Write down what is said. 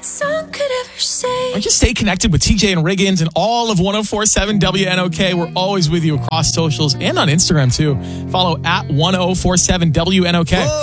that song could ever say. Or just stay connected with TJ and Riggins and all of 104.7 WNOK. We're always with you across socials and on Instagram too. Follow at 104.7 WNOK.